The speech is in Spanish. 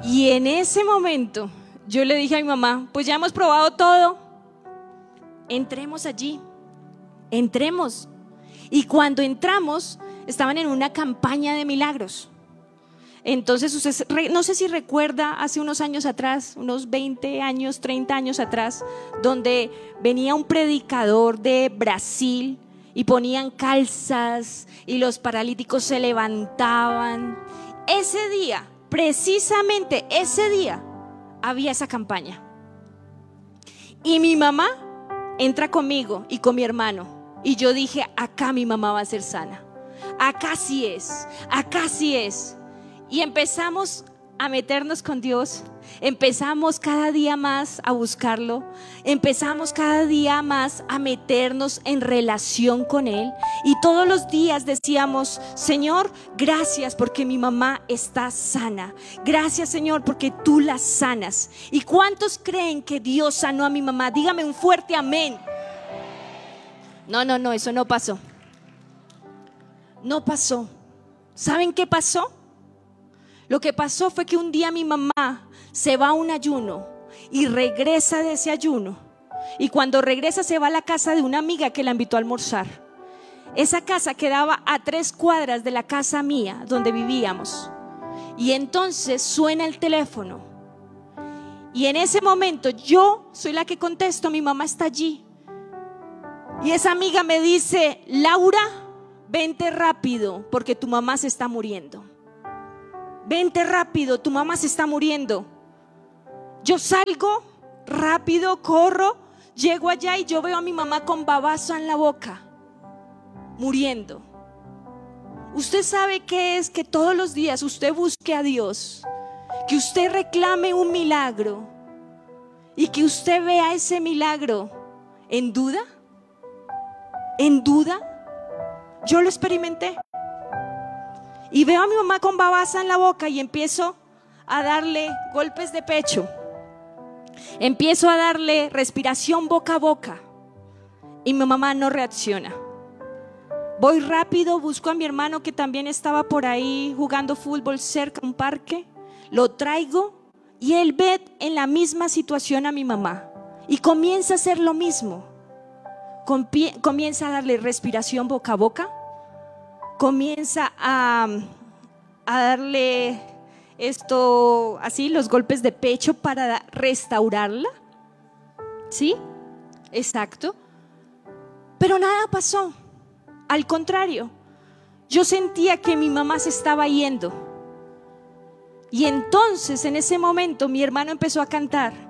Y en ese momento yo le dije a mi mamá, pues ya hemos probado todo, entremos allí, entremos. Y cuando entramos, estaban en una campaña de milagros. Entonces usted, no sé si recuerda, hace unos años atrás, unos 20 años, 30 años atrás, donde venía un predicador de Brasil y ponían calzas y los paralíticos se levantaban. Ese día, precisamente ese día, había esa campaña. Y mi mamá entra conmigo y con mi hermano. Y yo dije, acá mi mamá va a ser sana. Acá sí es, acá sí es. Y empezamos a meternos con Dios. Empezamos cada día más a buscarlo. Empezamos cada día más a meternos en relación con Él. Y todos los días decíamos, Señor, gracias porque mi mamá está sana. Gracias, Señor, porque tú la sanas. ¿Y cuántos creen que Dios sanó a mi mamá? Dígame un fuerte amén. No, eso no pasó. No pasó. ¿Saben qué pasó? Lo que pasó fue que un día mi mamá se va a un ayuno y regresa de ese ayuno. Y cuando regresa se va a la casa de una amiga que la invitó a almorzar. Esa casa quedaba a 3 cuadras de la casa mía donde vivíamos. Y entonces suena el teléfono. Y en ese momento yo soy la que contesto, mi mamá está allí. Y esa amiga me dice, Laura, vente rápido porque tu mamá se está muriendo. Vente rápido, tu mamá se está muriendo. Yo salgo rápido, corro, llego allá y yo veo a mi mamá con babazo en la boca, muriendo. Usted sabe qué es que todos los días usted busque a Dios, que usted reclame un milagro y que usted vea ese milagro en duda. ¿En duda? Yo lo experimenté. Y veo a mi mamá con babasa en la boca y empiezo a darle golpes de pecho. Empiezo a darle respiración boca a boca. Y mi mamá no reacciona. Voy rápido, busco a mi hermano que también estaba por ahí jugando fútbol cerca de un parque. Lo traigo y él ve en la misma situación a mi mamá. Y comienza a hacer lo mismo. Comienza a darle respiración boca a boca. Comienza a darle esto así, los golpes de pecho para restaurarla. ¿Sí? Exacto. Pero nada pasó. Al contrario, yo sentía que mi mamá se estaba yendo. Y entonces en ese momento mi hermano empezó a cantar.